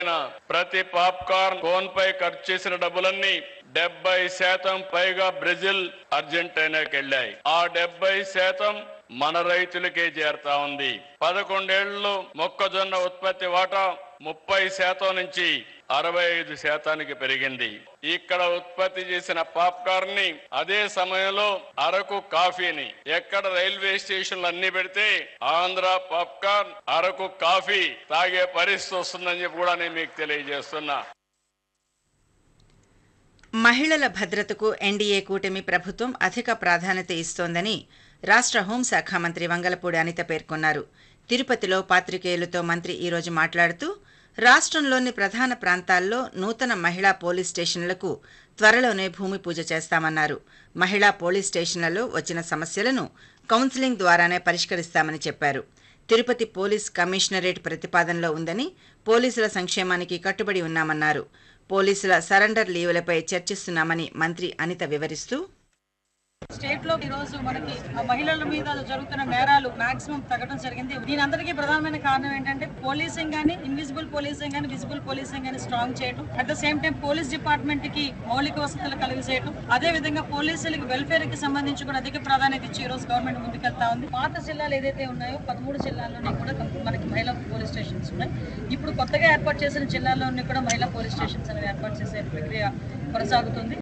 ప్రతి popcorn cone పై ఖర్చు చేసిన డబ్బులన్నీ 70% పైగా బ్రెజిల్, అర్జెంటీనాకి వెళ్ళాయి. ఆ 70% మన రైతులకే చేరుతా ఉంది. 11 ఏళ్లలో మొక్కజొన్న ఉత్పత్తి వాటా 30% నుంచి 65% పెరిగింది. ఇక్కడ ఉత్పత్తి చేసిన పాప్కార్న్ ని అదే సమయంలో అరకు కాఫీని ఎక్కడ రైల్వే స్టేషన్లు అన్ని పెడితే ఆంధ్ర పాప్కార్న్, అరకు కాఫీ తాగే పరిస్థితి వస్తుందని చెప్పి కూడా నేను మీకు తెలియజేస్తున్నా. మహిళల భద్రతకు ఎన్డీఏ కూటమి ప్రభుత్వం అధిక ప్రాధాన్యత ఇస్తోందని రాష్ట్ర హోంశాఖ మంత్రి వంగలపూడి అనిత పేర్కొన్నారు. తిరుపతిలో పాత్రికేయులతో మంత్రి ఈరోజు మాట్లాడుతూ రాష్ట్రంలోని ప్రధాన ప్రాంతాల్లో నూతన మహిళా పోలీస్ స్టేషన్లకు త్వరలోనే భూమి పూజ చేస్తామన్నారు. మహిళా పోలీస్ స్టేషన్లలో వచ్చిన సమస్యలను కౌన్సిలింగ్ ద్వారానే పరిష్కరిస్తామని చెప్పారు. తిరుపతి పోలీస్ కమిషనరేట్ ప్రతిపాదనలో ఉందని, పోలీసుల సంక్షేమానికి కట్టుబడి ఉన్నామన్నారు. పోలీసుల సరెండర్ లీవులపై చర్చిస్తున్నామని మంత్రి అనిత వివరిస్తూ, స్టేట్ లో ఈ రోజు మనకి మహిళల మీద జరుగుతున్న నేరాలు మాక్సిమం తగ్గడం జరిగింది. దీని అందరికీ ప్రధానమైన కారణం ఏంటంటే పోలీసింగ్ గానీ, ఇన్విజిబుల్ పోలీసింగ్ గానీ, విజిబుల్ పోలీసింగ్ గానీ స్ట్రాంగ్ చేయడం, at the same time police department కి మౌలిక వసతులు కలిగజేయడం, అదే విధంగా పోలీసులకి వెల్ఫేర్ కి సంబంధించి కూడా అధిక ప్రాధాన్యత ఇచ్చి ఈ రోజు గవర్నమెంట్ ముందుకెళ్తా ఉంది. పాత జిల్లాలు ఏదైతే ఉన్నాయో 13 జిల్లాల్లోనే కూడా మనకి మహిళా పోలీస్ స్టేషన్స్ ఉన్నాయి. ఇప్పుడు కొత్తగా ఏర్పాటు చేసిన జిల్లాల్లోనే కూడా మహిళా పోలీస్ స్టేషన్స్ అనేవి ఏర్పాటు చేసే ప్రక్రియ కొనసాగుతుంది.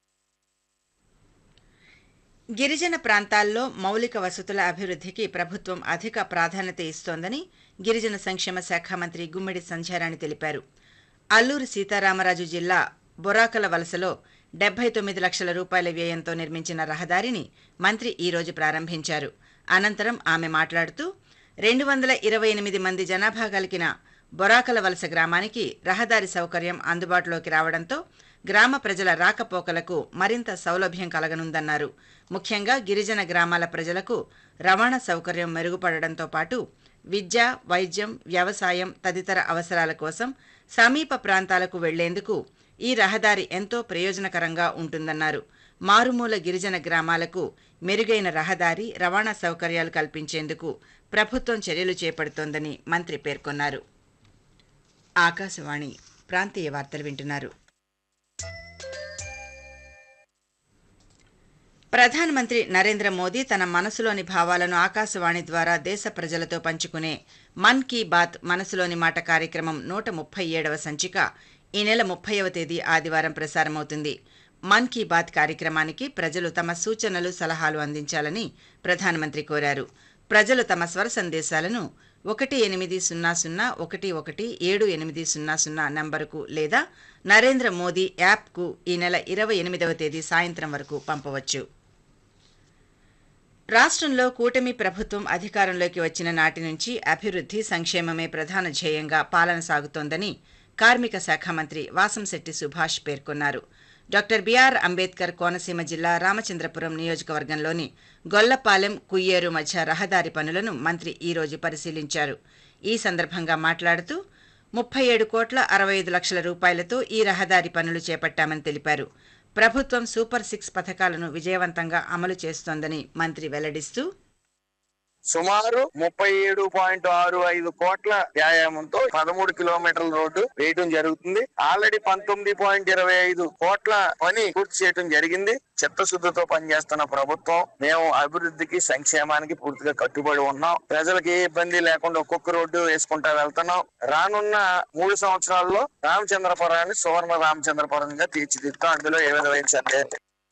గిరిజన ప్రాంతాల్లో మౌలిక వసతుల అభివృద్ధికి ప్రభుత్వం అధిక ప్రాధాన్యత ఇస్తోందని గిరిజన సంక్షేమ శాఖ మంత్రి గుమ్మిడి సంధ్యారాణి తెలిపారు. అల్లూరి సీతారామరాజు జిల్లా బొరాకల వలసలో 79 లక్షల రూపాయల వ్యయంతో నిర్మించిన రహదారిని మంత్రి ఈరోజు ప్రారంభించారు. అనంతరం ఆమె మాట్లాడుతూ 228 మంది జనాభా కలిగిన బొరాకల వలస గ్రామానికి రహదారి సౌకర్యం అందుబాటులోకి రావడంతో గ్రామ ప్రజల రాకపోకలకు మరింత సౌలభ్యం కలగనుందన్నారు. ముఖ్యంగా గిరిజన గ్రామాల ప్రజలకు రవాణా సౌకర్యం మెరుగుపడడంతో పాటు విద్య, వైద్యం, వ్యవసాయం తదితర అవసరాల కోసం సమీప ప్రాంతాలకు వెళ్లేందుకు ఈ రహదారి ఎంతో ప్రయోజనకరంగా ఉంటుందన్నారు. మారుమూల గిరిజన గ్రామాలకు మెరుగైన రహదారి, రవాణా సౌకర్యాలు కల్పించేందుకు ప్రభుత్వం చర్యలు చేపడుతోందని మంత్రి పేర్కొన్నారు. ఆకాశవాణి ప్రాంతీయ వార్తలు వింటున్నారు. ప్రధానమంత్రి నరేంద్ర మోదీ తన మనసులోని భావాలను ఆకాశవాణి ద్వారా దేశ ప్రజలతో పంచుకునే మన్ కీ బాత్ మనసులోని మాట కార్యక్రమం 137వ సంచిక ఈ నెల 30వ తేదీ ఆదివారం ప్రసారమవుతుంది. మన్ కీ బాత్ కార్యక్రమానికి ప్రజలు తమ సూచనలు, సలహాలు అందించాలని ప్రధానమంత్రి కోరారు. ప్రజలు తమ స్వర సందేశాలను 1800117800 నంబరుకు లేదా నరేంద్ర మోదీ యాప్కు ఈ నెల 28వ తేదీ సాయంత్రం వరకు పంపవచ్చు. రాష్ట్రంలో కూటమి ప్రభుత్వం అధికారంలోకి వచ్చిన నాటి నుంచి అభివృద్ధి, సంక్షేమమే ప్రధాన ధ్యేయంగా పాలన సాగుతోందని కార్మిక శాఖ మంత్రి వాసంశెట్టి సుభాష్ పేర్కొన్నారు. డాక్టర్ బిఆర్ అంబేద్కర్ కోనసీమ జిల్లా రామచంద్రపురం నియోజకవర్గంలోని గొల్లపాలెం, కుయ్యేరు మధ్య రహదారి పనులను మంత్రి ఈరోజు పరిశీలించారు. ఈ సందర్భంగా మాట్లాడుతూ 37,65,00,000 రూపాయలతో ఈ రహదారి పనులు చేపట్టామని తెలిపారు. ప్రభుత్వం సూపర్ 6 పథకాలను విజయవంతంగా అమలు చేస్తోందని మంత్రి వెల్లడిస్తూ, సుమారు 37.65 కోట్ల వ్యాయామంతో 13 కిలోమీటర్ల రోడ్డు వేయడం జరుగుతుంది. ఆల్రెడీ 19.25 కోట్ల పని పూర్తి చేయడం జరిగింది. చిత్తశుద్ధితో పనిచేస్తున్న ప్రభుత్వం. మేము అభివృద్ధికి, సంక్షేమానికి పూర్తిగా కట్టుబడి ఉన్నాం. ప్రజలకు ఏ ఇబ్బంది లేకుండా ఒక్కొక్క రోడ్డు వేసుకుంటా వెళ్తున్నాం. రానున్న 3 సంవత్సరాల్లో రామచంద్రపురాన్ని సువర్ణ రామచంద్రపురంగా తీర్చిదిద్దాం. అందులో ఏ విధమైన సందేహం.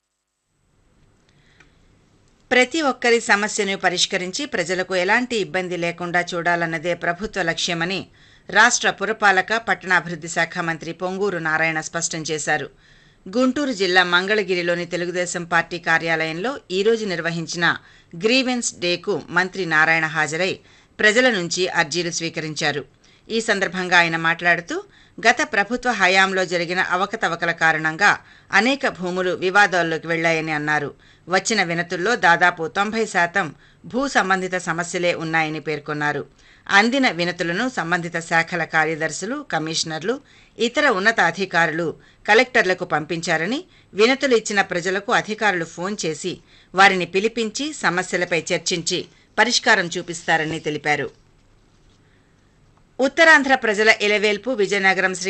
ప్రతి ఒక్కరి సమస్యను పరిష్కరించి ప్రజలకు ఎలాంటి ఇబ్బంది లేకుండా చూడాలన్నదే ప్రభుత్వ లక్ష్యమని రాష్ట్ర పురపాలక, పట్టణాభివృద్ధి శాఖ మంత్రి పొంగూరు నారాయణ స్పష్టం చేశారు. గుంటూరు జిల్లా మంగళగిరిలోని తెలుగుదేశం పార్టీ కార్యాలయంలో ఈరోజు నిర్వహించిన గ్రీవెన్స్ డేకు మంత్రి నారాయణ హాజరై ప్రజల నుంచి అర్జీలు స్వీకరించారు. ఈ సందర్భంగా ఆయన మాట్లాడుతూ, గత ప్రభుత్వ హయాంలో జరిగిన అవకతవకల కారణంగా అనేక భూములు వివాదాల్లోకి వెళ్లాయని అన్నారు. వచ్చిన వినతుల్లో దాదాపు 90% భూ సంబంధిత సమస్యలే ఉన్నాయని పేర్కొన్నారు. అందిన వినతులను సంబంధిత శాఖల కార్యదర్శులు, కమిషనర్లు, ఇతర ఉన్నత అధికారులు కలెక్టర్లకు పంపించారని, వినతులు ఇచ్చిన ప్రజలకు అధికారులు ఫోన్ చేసి వారిని పిలిపించి సమస్యలపై చర్చించి పరిష్కారం చూపిస్తారని తెలిపారు. ఉత్తరాంధ్ర ప్రజల ఎలవేల్పు విజయనగరం శ్రీ